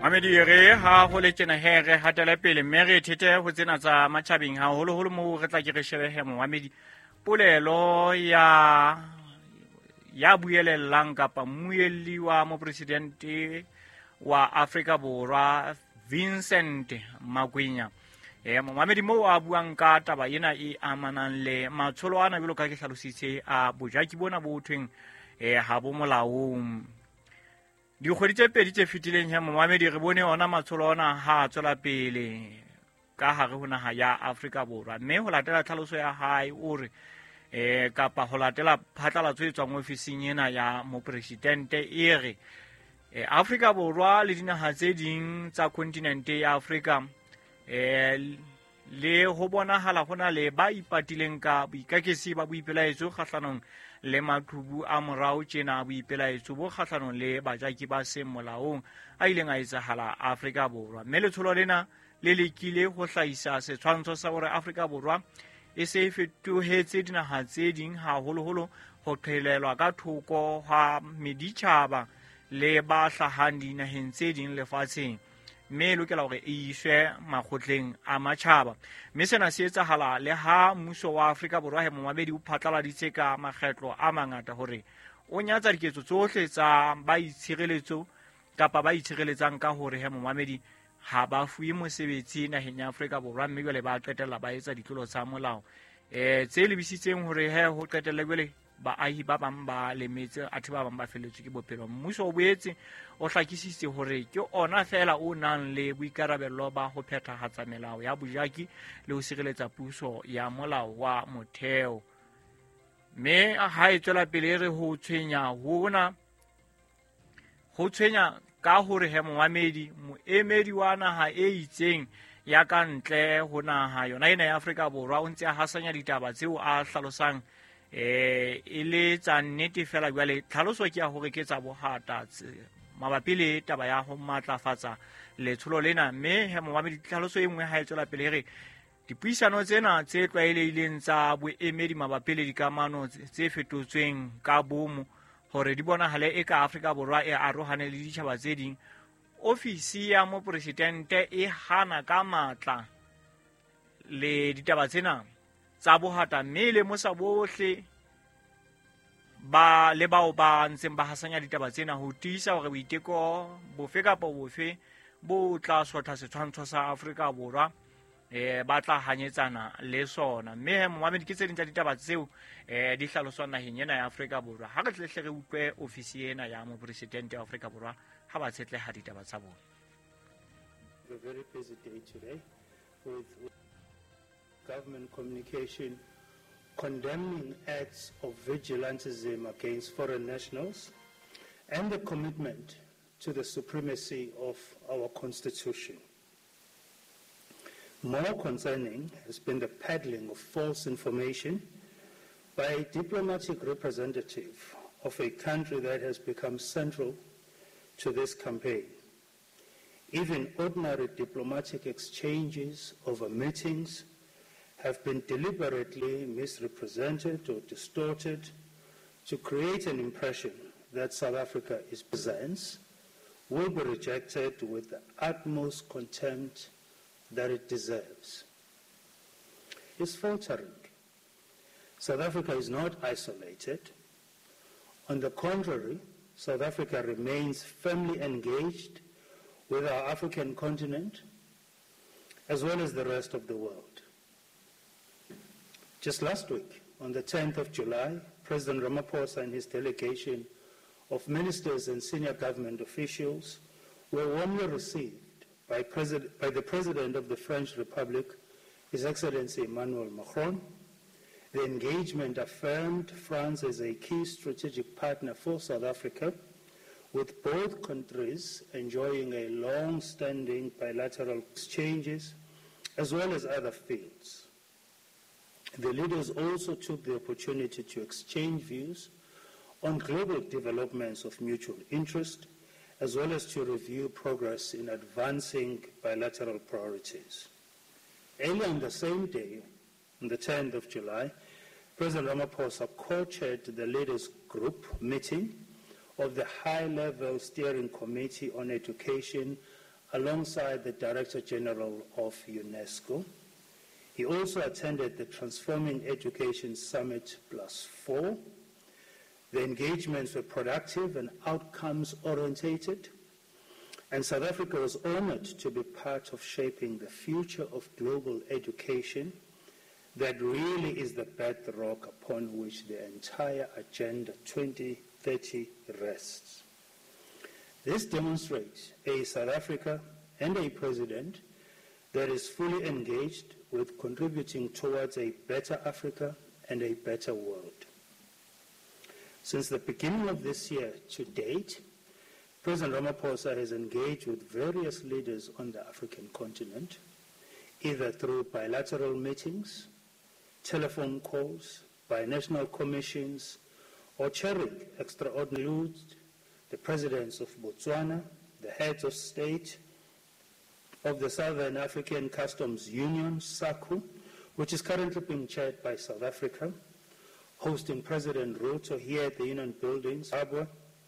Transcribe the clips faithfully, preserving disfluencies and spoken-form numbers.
Mamedi re ha ho le tjena he re hatela pele mme re thete ho tsena tsa matjhabeng ha holo holo mo re tla ke re shebe he Mamedi polelo ya ya buelellang kapa muelli wa mo presidente wa Afrika Borwa Vincent Magwinya eh Mamedi mo a buang ka taba ena e amanang le matsholo ana belo ka ke hlalositse a bojaki bona bo thweng eh ha bo molaong. Di kgwedi tse pedi tse fetileng he Mamedi re bone ona matsholo ona ha tswela pele ka hare ho naha ya Afrika Borwa mme ho latela tlhaloso ya hae o re eh kapa ho latela phatlalatso e tswang ofising ena ya mo presidente e re eh Afrika Borwa le dinaha tse ding tsa kontinente ya Afrika eh le ho bonahala hona le ba ipatileng ka boikakesi ba boipelaetso kgahlanong le maqhubu a morao tjena boipelaetso bo kgahlanong le bajaki ba seng molaong a ileng a etsahala Afrika Borwa mme letsholo lena le lekile ho hlahisa setshwantsho sa hore Afrika Borwa e se e fetohetse dinaha tse ding haholoholo ho qhelelwa ka thoko ha meditjhaba le ba hlahang dinaheng tse ding lefatsheng mme lokela hore e iswe makgotleng a matjhaba mme sena se etsahala le ha mmuso wa Afrika Borwa he Mamedi o phatlaladitse ka makgetlo a mangata hore o nyatsa diketso tsohle tsa ba itshireletso kapa ba itshireletsang ka hore he Mamedi ha ba fuwe mosebetsi naheng ya Afrika Borwa mme jwale ba qetella ba etsa ditlolo tsa molao eh tse lebisitseng hore he ho qetella jwale baahi ba bang ba lemetse athe ba bang ba felletswe ke bophelo. Mmuso o boetse o hlakisitse hore ke ona fela o nang le boikarabello ba ho phethahatsa melao ya bojaki le ho sireletsa puso ya molao wa motheo mme ha e tswela pele re ho tshwenya hona ho tshwenya ka hore he Mamedi moemedi wa naha e itseng ya ka ntle ho naha yona ena ya Afrika Borwa o ntse a hasanya ditaba tseo a hlalosang eh ile tsa nnete fela jwale tlhaloso ke ya hore ke tsa bohata mabapi le taba ya ho matlafatsa letsholo lena mme he Mamedi tlhaloso e nngwe ha e tswela pele re dipuisano tsena tse tlwaelehileng tsa boemedi mabapi le dikamano tse fetotsweng ka bomo hore di bonahale e ka Afrika Borwa e arohane le ditjhaba tse ding ofisi ya mo presidente e hana ka matla le ditaba tsena tsa bohata mme le mosa bohle ba le bao ba ntseng ba hasanya ditaba tsena ho tiisa hore boiteko bofe kapa bofe bo tla sotha setshwantsho sa Afrika Borwa eh ba tla hanyetsana le sona mme he Mamedi ke tse ding tsa ditaba tseo eh di hlaloswa naheng ena ya Afrika Borwa ha re tlehle re utlwe ofisi ena ya mo presidente wa Afrika Borwa ha ba tshetle ha ditaba tsa bona. A very busy day today with, with government communication condemning acts of vigilantism against foreign nationals and the commitment to the supremacy of our constitution. More concerning has been the peddling of false information by a diplomatic representative of a country that has become central to this campaign. Even ordinary diplomatic exchanges over meetings have been deliberately misrepresented or distorted to create an impression that South Africa is presents will be rejected with the utmost contempt that it deserves. It's faltering. South Africa is not isolated. On the contrary, South Africa remains firmly engaged with our African continent as well as the rest of the world. Just last week, on the tenth of July, President Ramaphosa and his delegation of ministers and senior government officials were warmly received by, President, by the President of the French Republic, His Excellency Emmanuel Macron. The engagement affirmed France as a key strategic partner for South Africa, with both countries enjoying a long-standing bilateral exchanges as well as other fields. The leaders also took the opportunity to exchange views on global developments of mutual interest, as well as to review progress in advancing bilateral priorities. Earlier on the same day, on the tenth of July, President Ramaphosa co-chaired the leaders group meeting of the high-level steering committee on education, alongside the Director General of UNESCO. He also attended the Transforming Education Summit Plus Four. The engagements were productive and outcomes-orientated, and South Africa was honored to be part of shaping the future of global education that really is the bedrock upon which the entire Agenda twenty thirty rests. This demonstrates a South Africa and a president that is fully engaged with contributing towards a better Africa and a better world. Since the beginning of this year to date, President Ramaphosa has engaged with various leaders on the African continent, either through bilateral meetings, telephone calls, binational commissions, or chairing extraordinary the presidents of Botswana, the heads of state of the Southern African Customs Union, SACU, which is currently being chaired by South Africa, hosting President Ruto here at the Union Building, Zimbabwe.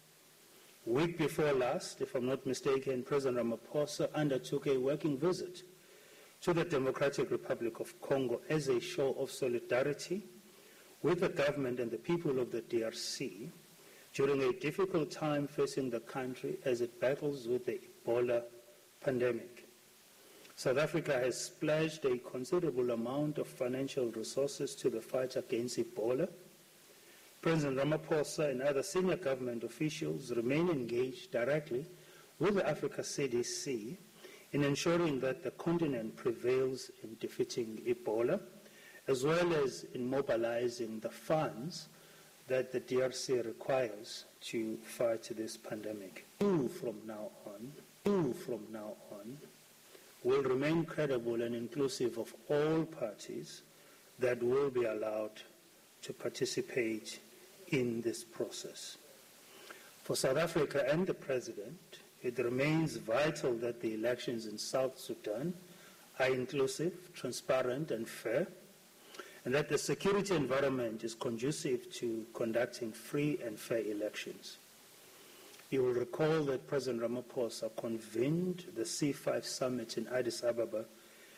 Week before last, if I'm not mistaken, President Ramaphosa undertook a working visit to the Democratic Republic of Congo as a show of solidarity with the government and the people of the D R C during a difficult time facing the country as it battles with the Ebola pandemic. South Africa has splashed a considerable amount of financial resources to the fight against Ebola. President Ramaphosa and other senior government officials remain engaged directly with the Africa C D C in ensuring that the continent prevails in defeating Ebola, as well as in mobilizing the funds that the D R C requires to fight this pandemic. You from now on, you from now on, will remain credible and inclusive of all parties that will be allowed to participate in this process. For South Africa and the President, it remains vital that the elections in South Sudan are inclusive, transparent, and fair, and that the security environment is conducive to conducting free and fair elections. You will recall that President Ramaphosa convened the C five summit in Addis Ababa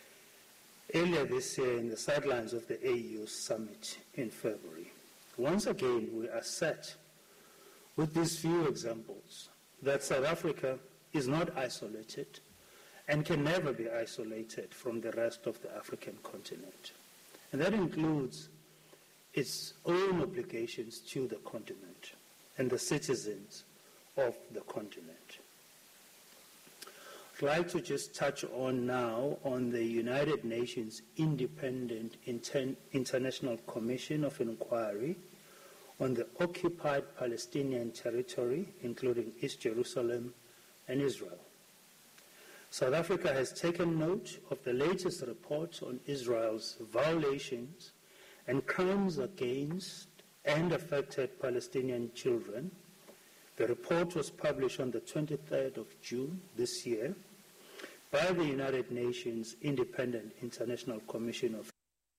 earlier this year in the sidelines of the A U summit in February. Once again, we are set with these few examples that South Africa is not isolated and can never be isolated from the rest of the African continent. And that includes its own obligations to the continent and the citizens of the continent. I'd like to just touch on now on the United Nations Independent Inter- International Commission of Inquiry on the occupied Palestinian territory, including East Jerusalem and Israel. South Africa has taken note of the latest reports on Israel's violations and crimes against and affected Palestinian children. The report was published on the twenty-third of June this year by the United Nations Independent International Commission of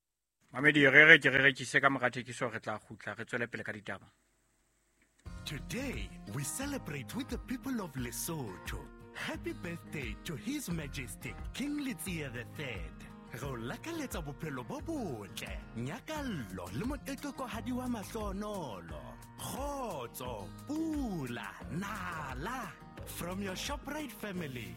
Today, we celebrate with the people of Lesotho. Happy birthday to His Majesty King Letsie the Third. Go lakaletsa bophelo bo botle, nyakallo le motetlokohadi wa mahlonolo. Khotso, pula, nala. From your ShopRite family.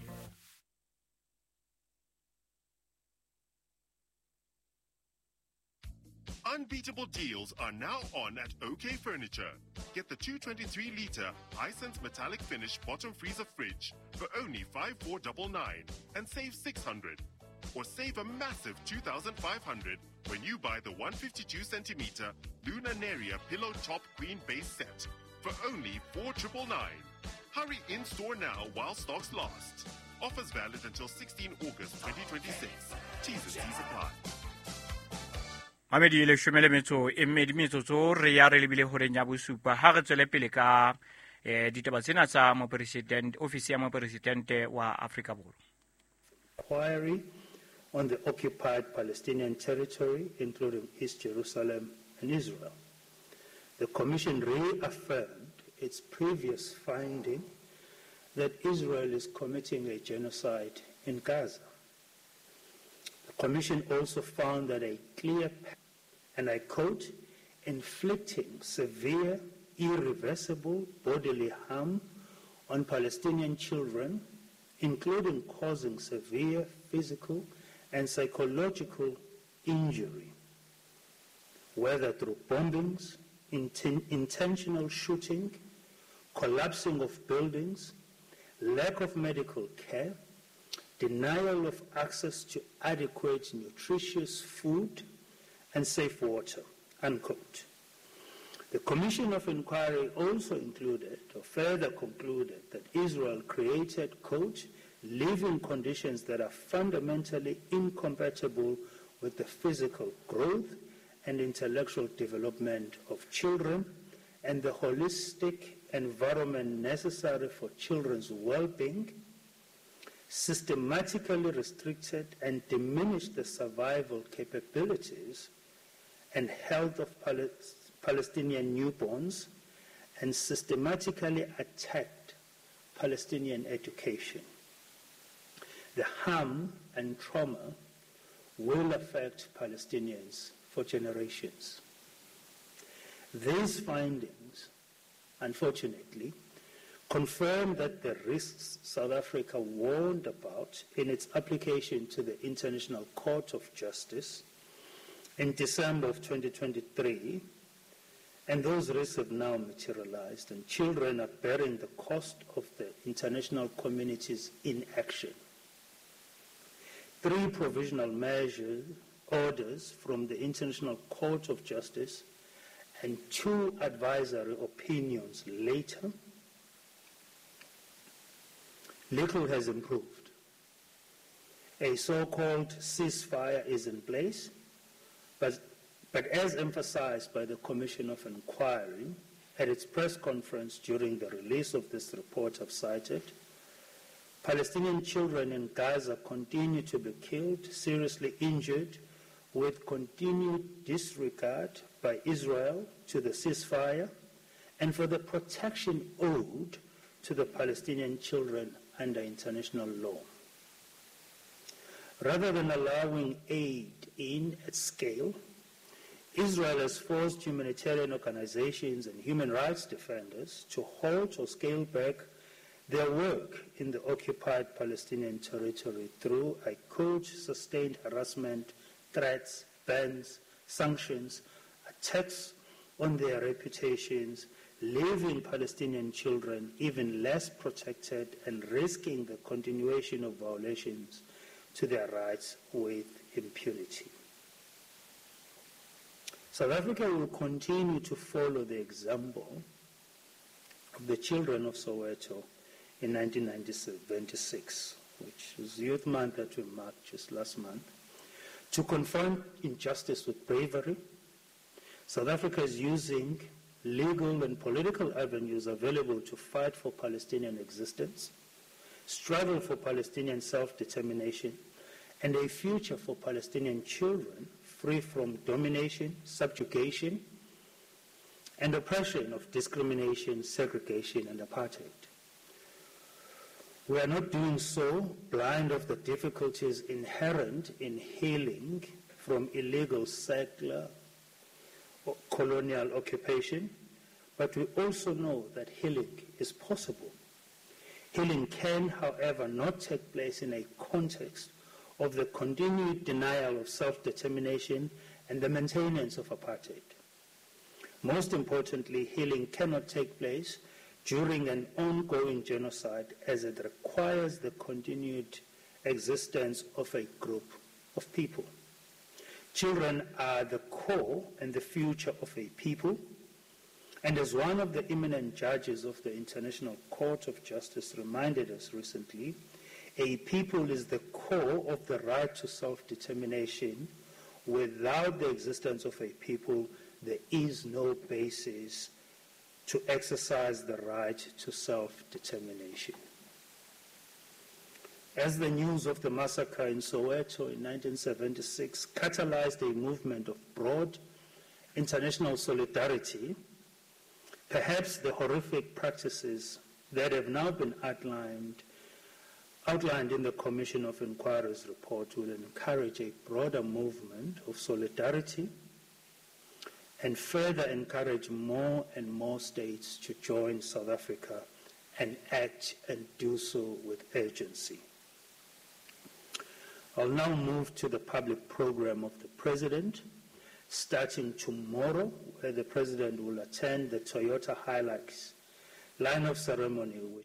Unbeatable deals are now on at OK Furniture. Get the two twenty-three litre Hisense metallic finish bottom freezer fridge for only five thousand four hundred ninety-nine and save six hundred dollars. Or save a massive two thousand five hundred dollars when you buy the one hundred fifty-two centimetre Lunaria pillow top queen base set for only four thousand nine hundred ninety-nine. Hurry in store now while stocks last. Offers valid until sixteenth of August twenty twenty-six. T's and C's apply. Mamedi le shumele metso e mmedi metsotso re ya re lebile hore nya bosupa ha re tswele pele ka eh ditaba tsena tsa mo president office ya mo presidente wa Africa Borwa. Inquiry on the occupied Palestinian territory, including East Jerusalem and Israel. The Commission reaffirmed its previous finding that Israel is committing a genocide in Gaza. The Commission also found that a clear, and I quote, inflicting severe, irreversible bodily harm on Palestinian children, including causing severe physical and psychological injury, whether through bombings, inten- intentional shooting, collapsing of buildings, lack of medical care, denial of access to adequate nutritious food and safe water, unquote. The Commission of Inquiry also included, or further concluded, that Israel created, quote, living conditions that are fundamentally incompatible with the physical growth and intellectual development of children and the holistic environment necessary for children's well-being, systematically restricted and diminished the survival capabilities and health of Pal- Palestinian newborns, and systematically attacked Palestinian education. The harm and trauma will affect Palestinians for generations. These findings, unfortunately, confirm that the risks South Africa warned about in its application to the International Court of Justice in December of twenty twenty-three, and those risks have now materialized, and children are bearing the cost of the international community's inaction. Three provisional measure orders from the International Court of Justice and two advisory opinions later, little has improved. A so-called ceasefire is in place, but, but as emphasized by the Commission of Inquiry at its press conference during the release of this report I've cited, Palestinian children in Gaza continue to be killed, seriously injured, with continued disregard by Israel to the ceasefire and for the protection owed to the Palestinian children under international law. Rather than allowing aid in at scale, Israel has forced humanitarian organizations and human rights defenders to halt or scale back their work in the occupied Palestinian territory through, I quote, sustained harassment, threats, bans, sanctions, attacks on their reputations, leaving Palestinian children even less protected and risking the continuation of violations to their rights with impunity. South Africa will continue to follow the example of the children of Soweto in nineteen ninety-six, which was Youth Month that we marked just last month, to confront injustice with bravery. South Africa is using legal and political avenues available to fight for Palestinian existence, struggle for Palestinian self-determination, and a future for Palestinian children free from domination, subjugation, and oppression of discrimination, segregation, and apartheid. We are not doing so blind of the difficulties inherent in healing from illegal settler or colonial occupation, but we also know that healing is possible. Healing can, however, not take place in a context of the continued denial of self-determination and the maintenance of apartheid. Most importantly, healing cannot take place during an ongoing genocide, as it requires the continued existence of a group of people. Children are the core and the future of a people, and as one of the eminent judges of the International Court of Justice reminded us recently, a people is the core of the right to self-determination. Without the existence of a people, there is no basis to exercise the right to self-determination. As the news of the massacre in Soweto in nineteen seventy-six catalyzed a movement of broad international solidarity, perhaps the horrific practices that have now been outlined outlined in the Commission of Inquiry's report will encourage a broader movement of solidarity and further encourage more and more states to join South Africa and act and do so with urgency. I'll now move to the public program of the President, starting tomorrow, where the President will attend the Toyota Hilux line of ceremony, which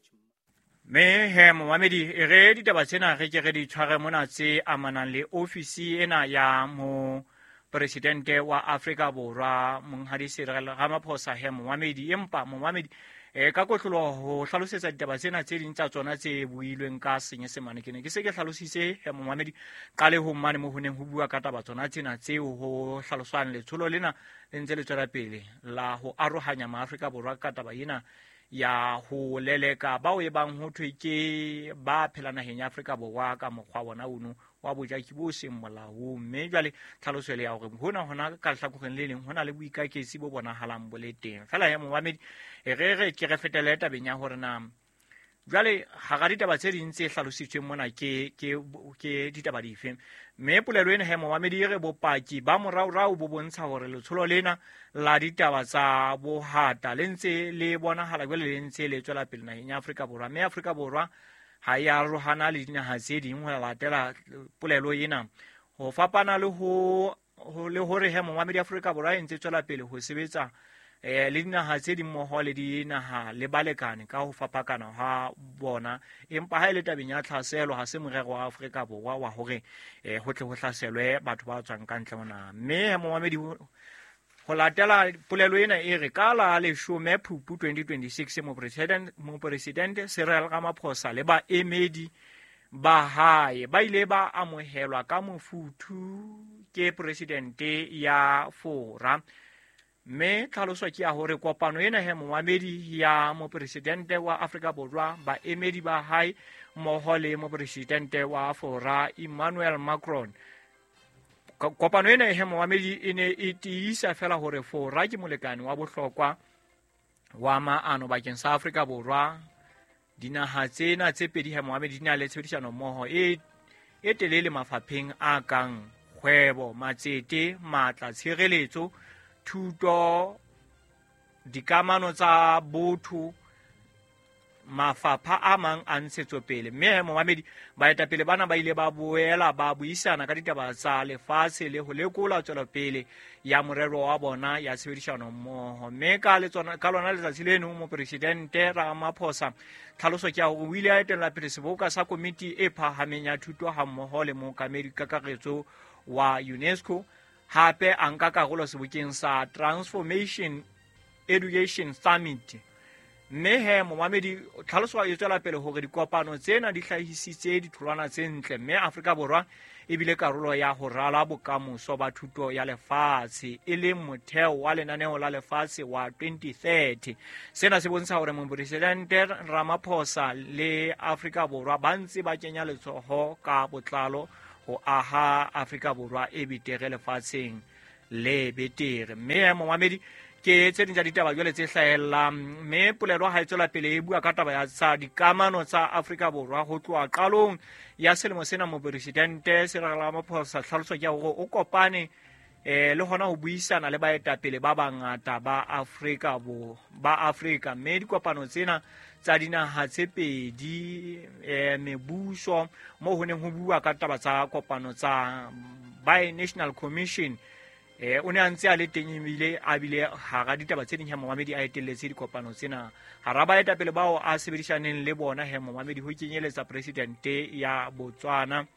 me he moamedi e re ditaba tsena re ke re di tshware mona tse amanang le ofisi ena ya mo presidente wa Afrika Borwa Monghadi Cyril Ramaphosa he moamedi empa moamedi e ka kotlolo ho hlalosetsa ditaba tsena tse ding tsa tsona tse builweng ka senyesemane ke ne ke se ke hlalositse he moamedi ka le ho mane mo honeng ho bua ka taba tsona tsena tseo ho hlaloswang le tsholo lena le ntse le tswela pele la ho arohanya ma Afrika Borwa ka taba ena ya ho leleka bao e bang ho thwe ke ba phela naheng ya Afrika Borwa ka mokgwa bona uno wa bojaki bo seng molaong mme jwale tlhaloso le ya hore hona hona ka hlakoreng le leng hona le boikaketsi bo bonahalang bo le teng fela ya moamedi e re re ke re fetele tabeng ya hore na jwale ha ga ditaba tse ding tse hlalositsweng mona ke ke ke ditaba dife mme polelo ena he moamedi re bopaki ba moraorao bo bontsha hore letsholo lena la ditaba tsa bohata le ntse le bonahala jwale le ntse le tswela pele naheng ya Afrika Borwa mme Afrika Borwa ha ya rohana le dinaha tse ding ho latela polelo ena ho fapana le ho le hore he moamedi Afrika Borwa e ntse tswela pele ho sebetsa eh le dinaha tse ding mmoho le dinaha le balekane ka ho fapakana ha bona empa ha ile tabeng ya tlhaselo ha se morero wa Afrika Borwa wa hore eh ho tle ho hlaselwe batho ba tswang ka ntle mona mme moamedi ho latela polelo ena e re ka la leshome Phupu twenty twenty-six mo president mo president Cyril Ramaphosa le ba emedi ba hae ba ile ba amohelwa ka mofuthu ke presidente ya fora mme tlhaloso ke ya hore kopano ena he moamedi ya mo presidente wa Afrika Borwa ba emedi ba hae mmoho le mo presidente wa fora Emmanuel Macron kopano ena he moamedi ene e tiisa fela hore fora ke molekane wa bohlokwa wa maano bakeng sa Afrika Borwa dinaha tsena tse pedi he moamedi dina le tshebedisano mmoho e e telele mafapheng a kang kgwebo matsete matla tshireletso thuto dikamano tsa botho mafapha a mang a ntshetsopele mme moamedi baetapele bana ba ile ba boela ba buisana ka ditaba tsa lefatshe le ho lekola tswelopele ya morero wa bona ya tshebedisano mmoho mme ka le tsona ka lona letsatsi leno mo presidente Ramaphosa tlhaloso ke ya ho wile a etela pele seboka sa komiti e phahameng ya thuto ha mmoho le mo America ka karetso wa UNESCO hape a nka karolo sebokeng sa Transformation Education Summit mme he moamedi tlhaloso e tswela pele hore dikopano tsena di hlahisitse ditholwana tse ntle mme Afrika Borwa e bile karolo ya ho rala bokamoso ba thuto ya lefatshe e le motheo wa lenaneo la lefatshe wa twenty thirty sena se bontsha hore mo presidente Ramaphosa le Afrika Borwa ba ntse ba kenya letsoho ka botlalo ho aha Afrika Borwa e betere lefatsheng le betere mme moamedi ke tse ding tsa ditaba jwale tse hlahellang mme polelo ha e tswela pele e bua ka taba ya tsa dikamano tsa Afrika Borwa ho tloha qalong ya selemo sena mo presidente Cyril Ramaphosa tlhaloso ke hore o kopane eh le hona ho buisana le baetapele ba bangata ba Afrika bo ba Afrika mme dikopano tsena tsa dinaha tse pedi eh mebuso mo honeng ho bua ka taba tsa kopano tsa Bi-National Commission eh o ne a ntse a le teng ebile a bile ha ga ditaba tse ding ha moamedi a etelletse dikopano tsena ha ra baetapele bao a sebedisaneng le bona he moamedi ho kenyeletsa presidente ya Botswana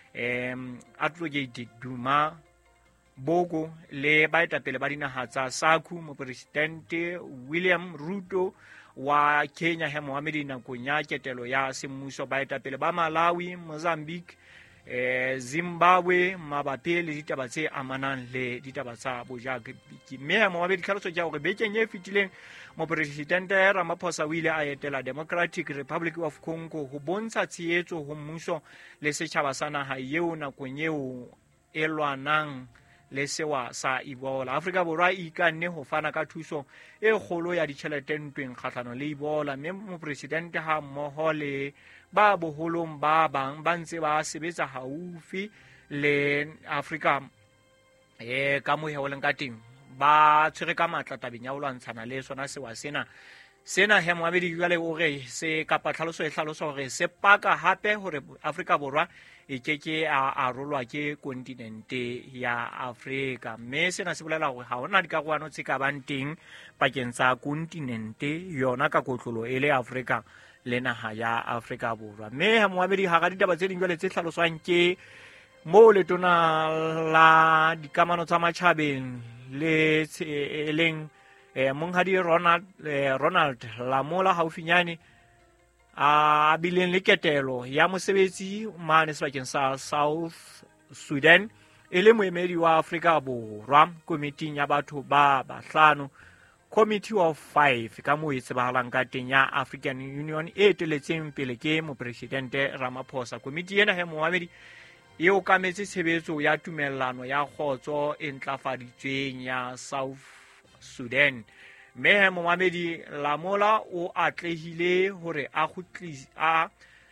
em Advocate Duma Boko le baetapele ba dinaha tsa SACU mo presidente William Ruto wa Kenya he moamedi nakong ya ketelo ya semmuso baetapele ba Malawi Mozambique eh Zimbabwe mabapi le ditaba tse amanang le ditaba tsa bojaki mme moamedi tlhaloso ja hore bekeng e fetileng mo presidente Ramaphosa o ile a etela Democratic Republic of Congo ho bontsha tshehetso ho mmuso le setjhaba sa naha eo nakong eo e lwanang le sewa sa Ebola. Afrika Borwa e ikanne ho fana ka thuso e kgolo ya ditjhelete ntweng kgahlano le Ebola, mme mopresidente ha mmoho le ba boholong ba bang ba ntse ba sebetsa haufi le Afrika e ka moya o leng ka teng ba tshwere ka matla tabeng ya ho lwantshana le sona sewa sena. Sena he Mohamedi jwale o re se kapa tlhaloso e hlalosa hore se paka hape hore Afrika Borwa e keke a arolwa ke kontinente ya Afrika, mme sena se bolela hore ha hona dikarohano tse ka bang teng pakeng tsa kontinente yona ka kotlolo e le Afrika le naha ya Afrika Borwa. Mme he Mohamedi ha ga ditaba tse ding jwale tse hlaloswang ke mo letona la dikamano tsa matjhabeng le e leng Eh, monghadi Ronald eh, Ronald Lamola haufinyane a bileng le ketelo ya mosebetsi mane sebakeng sa South Sudan e le moemedi wa Afrika Borwa komiting ya batho ba bahlano, Committee of Five ka moo e tsebahalang ka teng ya African Union e eteletseng pele ke mopresidente Ramaphosa. Komiti ena he Mohamedi e okametse tshebetso ya tumellano ya kgotso e ntlafaditsweng ya South Sudan. Mme Mohamedi Lamola o atlehile hore a khutlisa a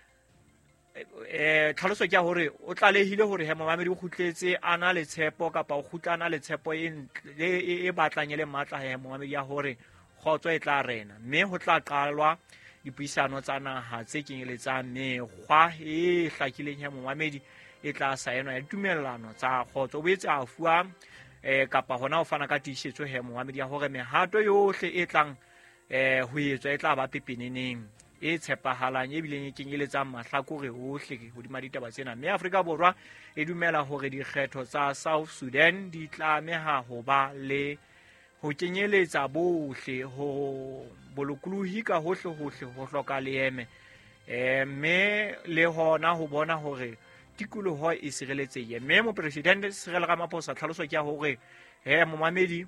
eh tlhaloso ke hore o tlalehile hore he Mohamedi o khutletse ana le tshepo kapa o khutlana le tshepo e e batlang le matla he Mohamedi ya hore khotso e tla rena, mme ho tla qalwa dipuisano tsa naha tse kenyeletsang mekgwa e hlakileng he Mohamedi e tla saenwa ya tumellano tsa khotso. O boetse a fuwa eh kapa hona ho fana ka tiisetso he Mohamedi ya hore mehato yohle e tlang eh ho etswa e tla ba pepeneneng e tshepahalang e bileng e kenyeletsang mahlakore ohle hodima ditaba tsena. Mme Afrika Borwa e dumela hore dikgetho tsa South Sudan di tlameha ho ba le ho kenyeletsa bohle ho bolokolohi ka hohle hohle ho hloka leeme eh mme le hona ho bona hore tikoloho e sireletsehile. Mme mopresidente Cyril Ramaphosa tlhaloso ke hore he Mohamedi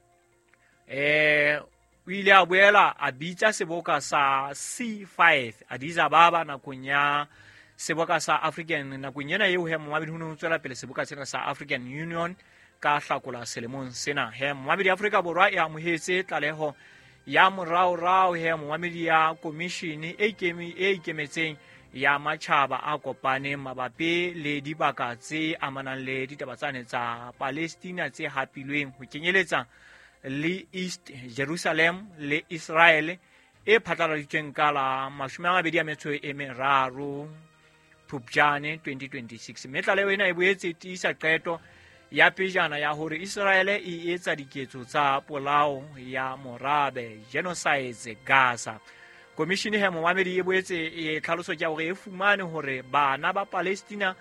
eh o ile a boela a bitsa seboka sa C five Addis Ababa nakong ya seboka sa African nakong ena eo he Mohamedi ho no tswela pele seboka sena sa African Union ka Hlakola selemong sena. He Mohamedi Afrika Borwa e amohetse tlaleho ya morao rao he Mohamedi ya commission e kemi e ikemetseng ya matjhaba a kopane mabapi le dibaka tse amanang le ditaba tsane tsa Palestina tse hapilweng ho kenyeletsa le East Jerusalem le Israel e phatlaladitsweng ka la mashome a mabedi a metso e meraro Phupjane twenty twenty-six. Mme tlaleho ena e boetse e tiisa qeto ya pejana ya hore Israel e etsa diketso tsa polao ya morabe genocide Gaza. Komishini he Mohamedi e boetse e tlhaloso ke hore e fumane hore bana ba Palestina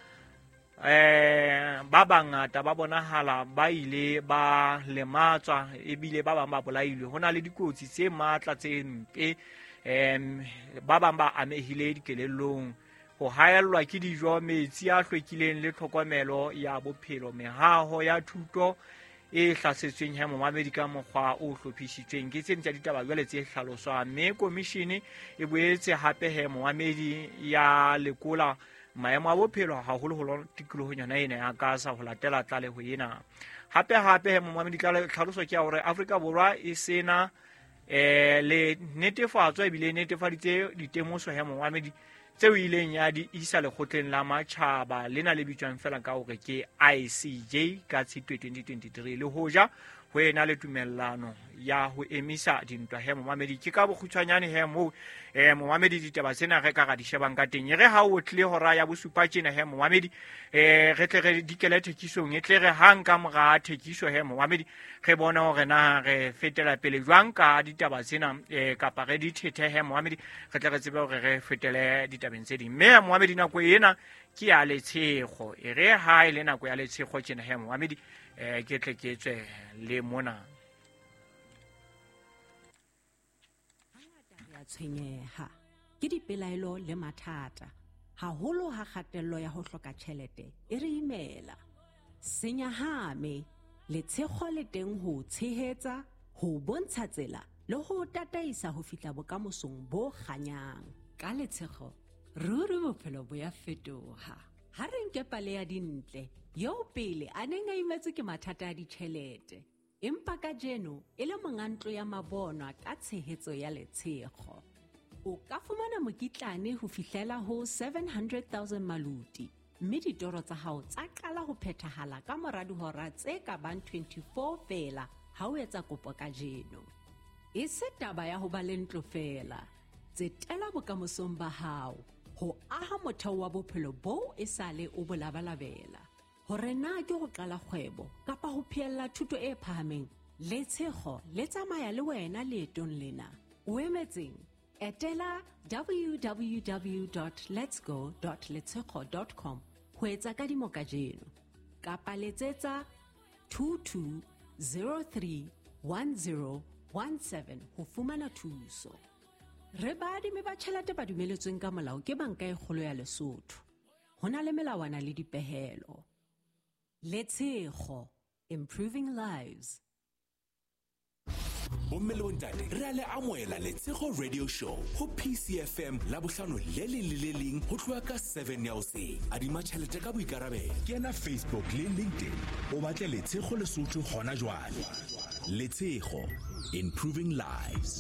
eh ba bangata ba bonahala ba ile ba lematswa ebile ba bang ba bolailwe. Hona le dikotsi tse matla tse mpe em ba bang ba amehile dikelellong, ho haellwa ke dijo, metsi a hlwekileng le tlhokomelo ya bophelo, mehaho ya thuto e hlasetsweng he Mohamedi ka mokgwa o hlophisitsweng ke tse ntja ditaba jwale tse hlaloswang. Mme komishini e boetse hape he Mohamedi ya lekola maemo a bophelo haholo holo tikolohong yona ena ya Gaza ho latela tlaleho ena. Hape hape he Mohamedi ka tlhaloso ke hore Afrika Borwa e sena eh le netefatso e bile netefaditse ditemoso he Mohamedi tseo ileng ya di isa lekgotleng la matjhaba lena le bitswang fela ka hore ke I C J ka Tshitwe twenty twenty-three le hoja ho ena le tumellano ya ho emisa dintwa he Mohamedi. Ke ka bokgutshwanyane he mo eh Mohamedi ditaba tsena re ka ga di shebang ka teng re ha o tle hora ya bosupa tjena he Mohamedi eh re tle re dikele thekisong e tle re hang ka mora thekiso he Mohamedi re bona hore na re fetela pele jwang ka ditaba tsena eh kapa re di thethe he Mohamedi re tle re tsebe hore re fetele ditabeng tse ding. Mme Mohamedi nako ena ke ya letshego e re ha ile nako ya letshego tjena he Mohamedi eh ke tle ke tswe le mona ya tshwenyeha ke dipelaelo le mathata haholo ha kgatello ya ho hloka tjhelete e re imela. Senyahame letshego le teng ho tshehetsa ho bontsha tsela le ho tataisa ho fihla bokamosong bo kganyang. Ka letshego ruri bophelo bo ya fetoha. ha re nke pale ya dintle yo pele a neng a imetse ke mathata a ditjhelete empa ka jeno e le mongantlo ya mabonwa ka tshehetso ya letshego. O ka fumana mokitlane ho fihlela ho seven hundred thousand maluti mme ditoro tsa hao tsa qala ho phethahala ka mora dihora tse ka bang twenty-four fela ha o etsa kopo ka jeno. E se taba ya ho ba le ntlo fela, tsetela bokamosong ba hao ho aha motheo wa bophelo bo e sale o bolabalabela. Hore na ke go qala kgwebo kapa ho phiella thuto e phahameng, letshego le tsamaya le wena leetong lena. O emetseng? Etela w w w dot lets go dot letshego dot com ho etsa kadimo ka jeno kapa letsetsa two two zero three one zero one seven ho fumana thuso. Re baadimi ba tjhelete ba dumeletsweng ka molao ke banka e kgolo ya Lesotho. Ho na le melawana le dipehelo. Letshego, improving lives. Bomme le bontate re a le amoela Letshego Radio Show ho P C F M la bohlano le le le leng ho tloha ka seven ya hoseng. Adima tjhelete ka boikarabelo. Kena Facebook le LinkedIn o batle Letshego Lesotho hona jwale. Letshego, improving lives.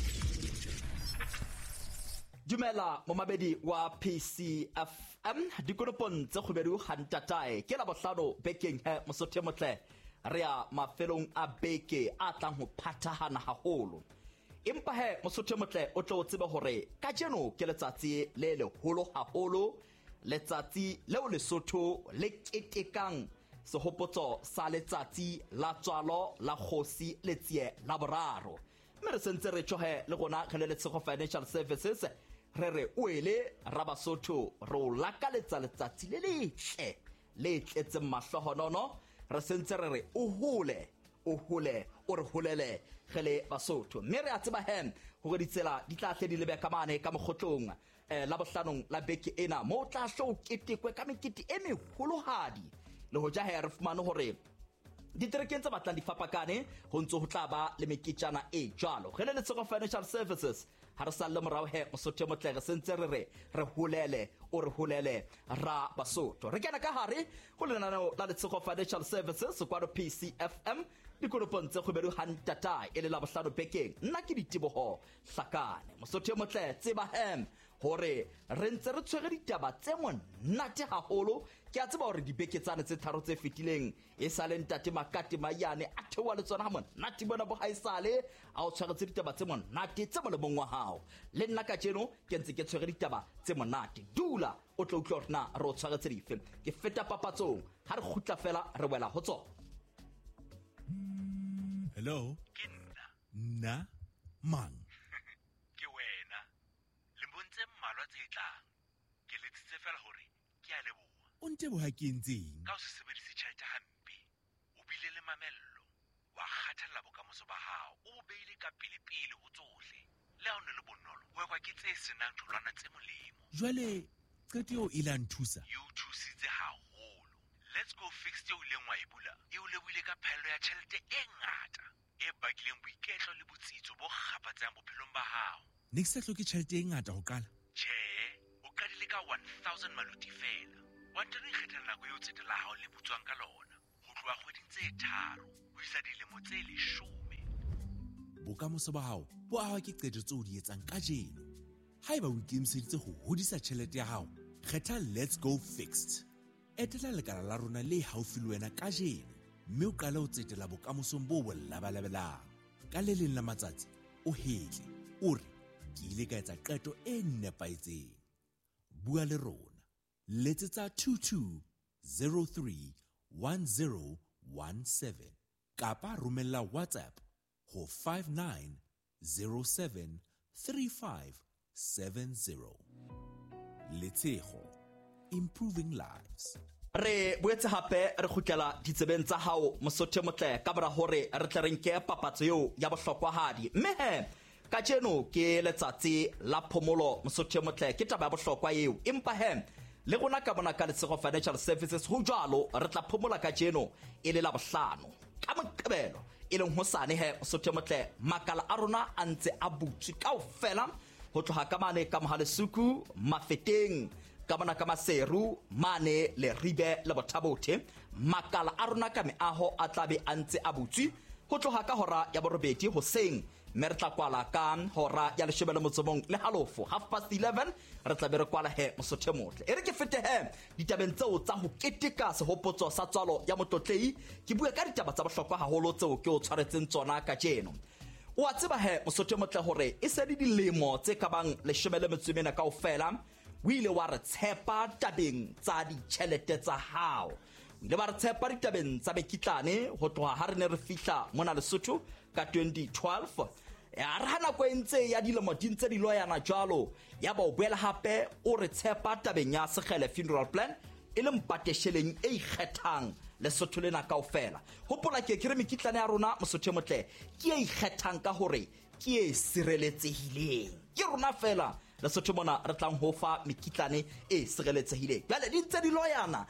Dumela momabedi wa P C F M dikolopong tse khubedu hantatae ke la bohlano bekeng he Mosotho motle re a mafelong a beke a tlang ho phathahana haholo. Empa he Mosotho motle o tlo tsebe hore ka jeno ke letsatsi le leholo haholo, letsatsi leo Lesotho le ketekang sehopotso sa letsatsi la tswalo la kgosi letsie la boraro. Mme re sentse re tjohe le gona khele Letshego Financial Services re re uele Rabasotho ro lakaletsa letsatsi le letle le tletse mahlohonono re sentse re re o hole o hole o re holele gele Basotho. Mme re a tseba hem ho re ditsela di tla hle di lebe ka mane ka mogotlong eh la bohlanong la beke ena mo tla hlo ketekwe ka mekete e meholohadi le ho jahe re fumane hore diterekeng tsa batlang di fapakane ho ntso ho tla ba le meketjana e jalo. Re le Letshego Financial Services ha re sa le morao he Mosotho motle re sentse re re re holele o re holele ra Basotho. Re kena ka hare go lenaneo la Letshego Financial Services kwa P C F M dikolopong tse khubedu hantata e le la bohlano bekeng. Nna ke diteboho hlakane Mosotho motle tseba hem hore re ntse re tshwere ditaba tse monate haholo. Ke a tseba hore dibeke tsane tse tharo tse fetileng e sale ntate Makati Mayane a thewa le tsona ha monate bona bo haisale a o tshwere ditaba tse monate tse mo le mongwa hao. Le nna ka jeno ke ntse ke tshwere ditaba tse monate. Dula o tlo utlwa rena re o tshwaretse dife ke feta papatsong ha re khutla fela re wela ho tsona. Hello. Kinna. Na mang. Ke wena. Le mbontse mmalwa tse tlang. Ke letsitse fela hore ke a leboha. O nteboha ke ntseng. Ka o se sebedise tjhelete hampe. O bile le mamello. Wa kgathalla bokamoso ba hao. O beile ka pele pele ho tsohle. Le ha o ne le bonolo. Wa kwa ke tse senang tholwana tse molemo. Jwale qeteo e la nthusa. You thusitse haholo. Let's go fix tse o ileng wa e bula. E o lebohile ka phaello ya tjhelete e ngata. E bakileng boiketlo le botsitso bo kgapatsang bophelong ba hao. Ne ke sa hloke tjhelete e ngata ho qala. Tjhe, o qadile ka one thousand maluti fela. Wa ntse re kgethela nako eo tsetela hao le butswang ka lona. Ho tloha kgweding tse tharo, ho isa dilemo tse leshome. Bokamoso ba hao bo ahwa ke qeto tse o di etsang ka jeno. Haeba o ikemiseditse ho hodisa tjhelete ya hao, kgetha Let's Go Fixed. Etela lekala la rona le haufi le wena ka jeno, mme o qale ho tsetela bokamosong bo bolabalabelang. Ka le leng la matsatsi o hetle o re ke ile ka etsa qeto e nepaetseng. Bua le rona letsetsa two two zero three one zero one seven kapa romella WhatsApp ho five nine zero seven three five seven zero. Letshego, improving lives. Re boetse hape re khutlela ditsebeng tsa hao Mosotho motle ka bra hore re tle re nke papatso eo ya bohlokwahadi. Mme he ka jeno ke letsatsi la phomolo Mosotho motle ke taba ya bohlokwa eo. Empa he le gona ka bona ka Letshego Financial Services ho jwalo re tla phomola ka jeno e le la bohlano ka moqebelo e leng hosane he Mosotho motle makala a rona a ntse a butse kaofela ho tloha ka mane ka Mohalesuku Mafeteng ka mona ka maseru mane le ribe le bothabothe makala a rona ka meaho a tlabe a ntse a butswi go tloga ka hora ya borobedi hoseng mme re tla kwala ka hora ya leshome le motsomong le halofo half past eleven re tla be re kwala he Mosotho motle e re ke fete he ditabeng tseo tsa ho keteka sehopotso sa tswalo ya motlotlei ke bua ka ditaba tsa bohlokwa haholo tseo ke o tshwaretseng tsona ka jeno wa tseba he Mosotho motle hore e se di dilemo tse ka bang leshome le metsomena kaofela o ile wa re tshepa tabeng tsa ditjhelete tsa hao o ile ba re tshepa ditabeng tsa mekitlane ho tloha ha re ne re fihla mona Lesotho ka twenty twelve ya re hana ko entse ya dilemo di ntse di loyana jwalo ya ba o boela hape o re tshepa tabeng ya Sekgele funeral plan e le mpatesheleng e ikgethang Lesotho lena kaofela hopola ke ke re mekitlane ya rona Mosotho motle ke e ikgethang ka hore ke e sireletsehileng ke rona fela Lesotho mona re tlang ho fa mekitlane e sireletsehileng jale di ntse di loyana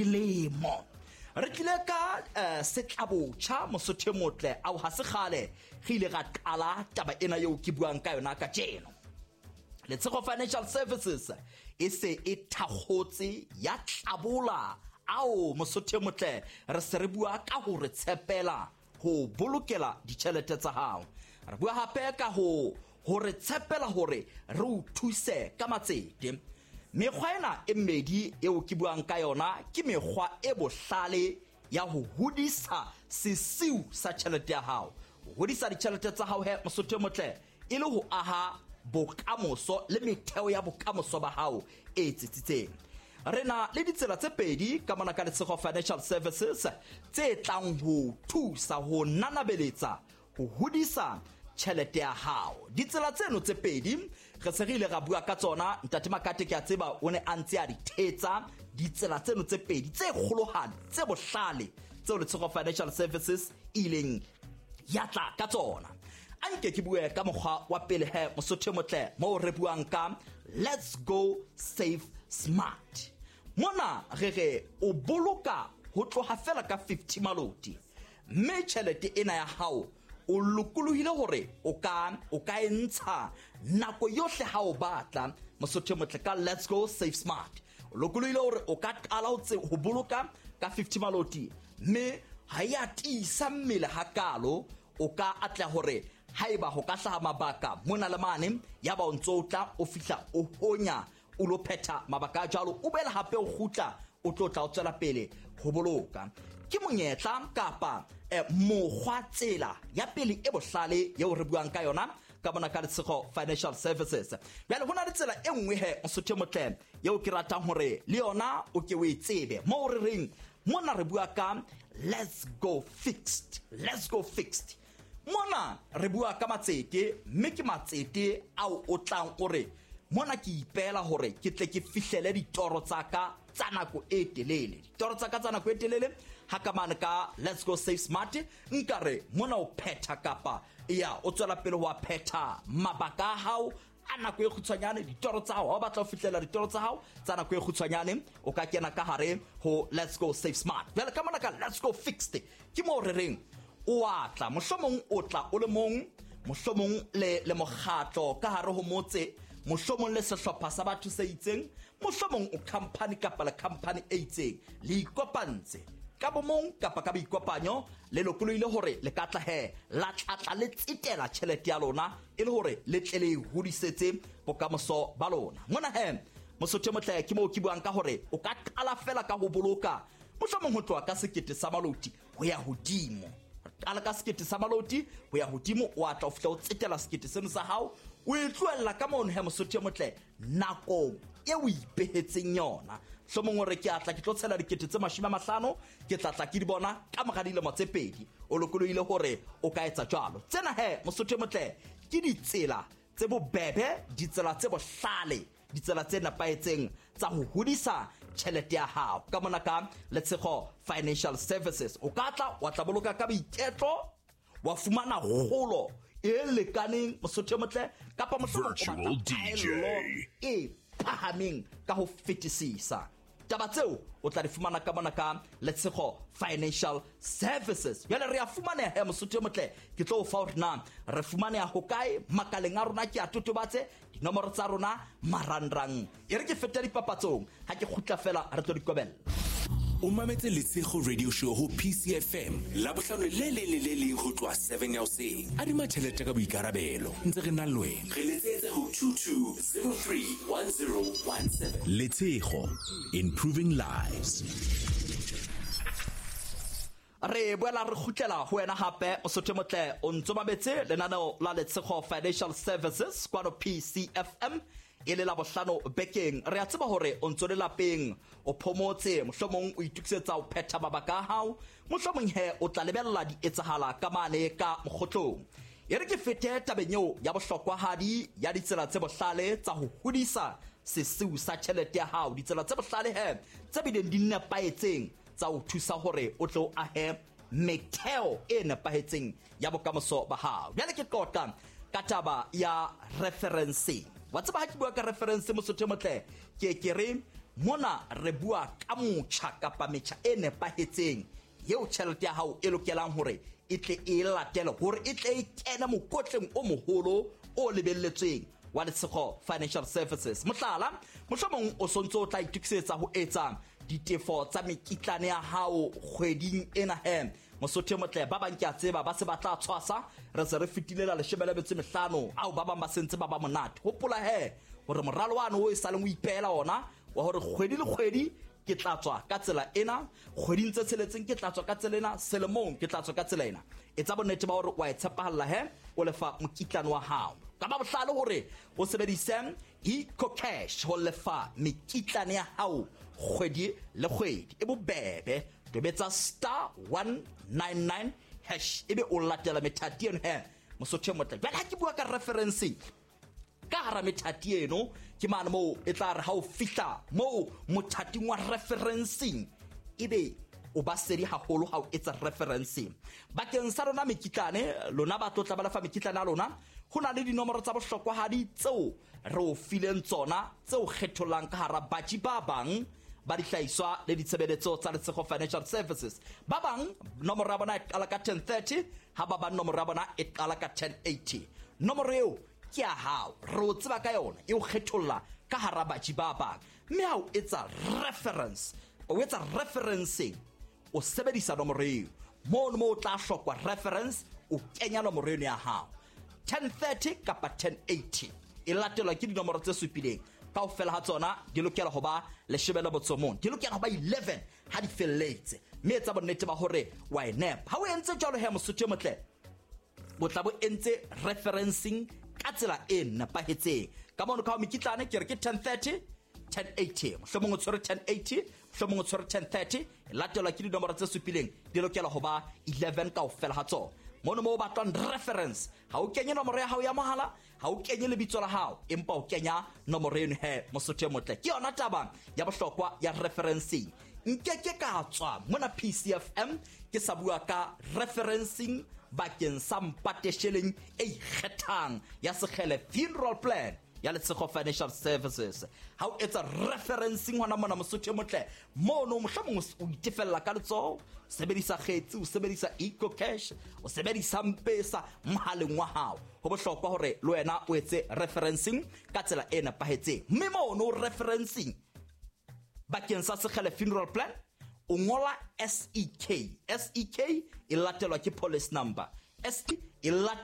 dilemo re tlile ka uh, setlabotjha Mosotho motle au ha se gale ge ile ga qala taba ena eo ke buang ka yona ka jeno Letshego Financial Services e se e thakgotse ya tlabola ao Mosotho motle re se re bua ka ho re tshepela ho bolokela ditjhelete tsa hao re bua hape ka ho ho re tshepela hore re o thuse ka matsete mekgwa ena e mmedi eo ke buang ka yona ke mekgwa e bohlale ya ho hodisa sesiu sa tjhelete ya hao ho hodisa ditjhelete tsa hao he Mosotho motle e le ho aha bokamoso le metheo ya bokamoso ba hao e tsitsitseng rena le ditsela tse pedi ka mona ka Letshego Financial Services tse tlang ho thusa ho nanabeletsa ho hodisa tjhelete ya hao ditsela tseno tse pedi re se re ile ga bua ka tsona ntate Makate ke a tseba o ne a ntse a di thetsa ditsela tseno tse pedi tse kgolohane tse bohlale tseo Letshego Financial Services ileng ya tla ka tsona anke ke bue ka mokgwa wa pele he Mosotho motle mo re buang ka let's go save smart mona re re o boloka ho tloha fela ka fifty maloti mme tjhelete ena ya hao o lokolohile hore o ka o ka entsha nako yohle ha o batla Mosotho motle ka let's go save smart o lokolohile hore o ka qala ho tse ho boloka ka fifty maloti mme ha ya tisa mmele hakalo o ka atla hore haiba ho ka hlaha mabaka mona le mane ya ba o ntso tla o fihla o honya o lo phetha mabaka a jalo o bela hape o khutla o tlotla o tswela pele ho boloka ke monyetla kapa eh, mokgwa tsela ya pele e bohlale ya o re buang ka yona ka bona ka Letshego Financial Services bjale hona le tsela e nngwe he Mosotho motle ya o ke ratang hore le yona o ke o e tsebe mo re reng mona re bua ka let's go fixed let's go fixed mona re bua ka matsete mme ke matsete ao o tlang ore mona ke ipela hore ke tle ke fihlele ditoro tsa ka tsa nako e telele ditoro tsa ka tsa nako e telele ha ka mane ka let's go save smart nkare mona o phetha kapa ya o tswela pele wa phetha mabaka a hao a nako e khutshwanyane ditoro tsa hao ha o batla ho fihlela ditoro tsa hao tsa nako e khutshwanyane o ka kena ka hare ho let's go save smart jwale ka mona ka let's go fixed ke mo re reng o atla mohlomong o tla o le mong mohlomong le le mokgatlo ka hare ho motse mohlomong le sehlopha sa batho se itseng mohlomong o company kapa le company e itseng le ikopantse ka bomong kapa ka boikopanyo le lokolohile hore le ka tla he la tlatla le tsetela tjhelete ya lona e le hore le tle le hodisetse bokamoso ba lona mona he Mosotho motle ke mo ke buang ka hore o ka qala fela ka ho boloka mohlomong ho tloha ka sekete sa maloti ho ya hodimo qala ka sekete sa maloti ho ya hodimo o atla o fihla o tsetela sekete seno sa hao o e tlohella ka mono he Mosotho motle nako e o ipehetseng yona hlomong re ke atla ke tlo tshela dikete tse mashome a mahlano ke tla tla ke di bona ka mora dilemo tse pedi o lokolohile hore o ka etsa jwalo tsena he Mosotho motle ke ditsela tse bobebe ditsela tse bohlale ditsela tse napaetseng tsa ho hodisa tjhelete ya hao ka mona ka Letshego Financial Services o ka tla wa tla boloka ka boiketlo wa fumana holo e lekaneng Mosotho motle kapa Virtual D J e phahameng ka ho fetisisa taba tseo o tla di fumana ka mona ka Letshego Financial Services bjale re a fumana he Mosotho motle ke tlo o fa hore na re fumana ho kae makaleng a rona ke a totobatse dinomoro tsa rona marangrang e re ke feta dipapatsong ha ke khutla fela re tlo dikobela o mametse Letshego radio show ho P C F M la bohlano le le le le le ho tloha seven ya hoseng a di mathelete ka boikarabelo ntse re na le wena re letsetse ho two two zero three one zero one seven Letshego, improving lives. re boela re khutlela ho wena hape o sothe motle o ntso mametse lenaneo la Letshego Financial Services kwano P C F M e le la bohlano bekeng re a tseba hore o ntso le lapeng o phomotse mohlomong o itukisetsa ho phetha mabaka a hao mohlomong he o tla lebella di etsahala ka mane ka mokgotlong e re ke fete tabeng eo ya bohlokwahadi ya ditsela tse bohlale tsa ho hodisa sesiu sa tjhelete ya hao ditsela tse bohlale he tse bileng di nepaetseng tsa ho thusa hore o tlo ahe metheo e nepahetseng ya bokamoso ba hao bjale ke qota ka taba ya referencing wa tseba ha ke bua ka reference mosotho motle ke ke re mona re bua ka motjha kapa metjha e nepahetseng yeo tjhelete ya hao e lokelang hore e tle e latele hore e tle e kena mokotleng o moholo o lebelletsweng wa Letshego Financial Services mohlala mohlomong o sontso o tla itukisetsa ho etsa ditefo tsa mekitlane ya hao kgweding ena he mosotho motle ba bang ke a tseba ba se ba tla tshwasa re se re fitilela le shebele betse mehlano ao ba bang ba sentse ba ba monate hopola he hore moralo wana o e saleng o ipela ona wa hore kgwedi le kgwedi ke tla tswa ka tsela ena kgweding tse tsheletseng ke tla tswa ka tsela ena selemong ke tla tswa ka tsela ena etsa bonnete ba hore wa e tshepahalla he o lefa mokitlane wa hao ka ba bohlale hore o sebedise ecocash ho lefa mekitlane ya hao kgwedi le kgwedi e bobebe tobetsa star one nine nine hash ebe o latela methati eno he mosotho motle ba ha ke bua ka referencing ka hara methati eno ke mane mo e tla re ha o fihla mo mothating wa referencing ebe o ba sedi haholo ha o etsa referencing bakeng sa rona mekitlane lona ba tlotla ba lefa mekitlane a lona ho na le dinomoro tsa bohlokwahadi tseo re o fileng tsona tseo kgethollang ka hara batji ba bang ba dihlahiswa le ditshebeletso tsa Letshego Financial Services ba bang nomoro ya bona e qala ka ten thirty ha ba bang nomoro ya bona e qala ka ten eighty nomoro eo ke a hao re o tseba ka yona e o kgetholla ka hara batji ba bang mme ha o etsa reference o etsa referencing o sebedisa nomoro eo mo mo tla hlokwa reference o kenya nomoro eo ya hao ten thirty kapa ten eighty e latelwa ke dinomoro tse supileng ka o fela ha tsona di lokela ho ba le shebela botsomong di lokela ho ba eleven ha di felletse mme etsa bonnete ba hore wa e nep ha o entse jalo he mosotho motle bo tla bo entse referencing ka tsela e nepahetseng ka mono ka mekitlane ke re ke ten thirty ten eighty mohlomong o tshwere ten eighty mohlomong o tshwere ten thirty latelwa ke dinomoro tse supileng di lokela ho ba eleven ka o fela ha tsona mono mo batlwang reference ha o kenye nomoro ya hao ya mohala ha o kenye lebitso la hao empa o kenya nomoro eno he mosotho motle ke yona taba ya bohlokwa ya referencing nkeke ka tswa mona P C F M ke sa bua ka referencing bakeng sa mpatesheleng e ikgethang ya sekgele funeral plan ya Letshego Financial Services ha o etsa referencing hona mona mosotho motle mono mohlomong o itefella ka letso sebedisa kgetsi o sebedisa ecocash o sebedisa mpesa mohaleng wa hao ho bohlokwa hore le wena o etse referencing ka tsela e nepahetseng mme mono referencing bakeng sa sekgele funeral plan o ngola S E K S E K e latelwa ke policy number S E e lat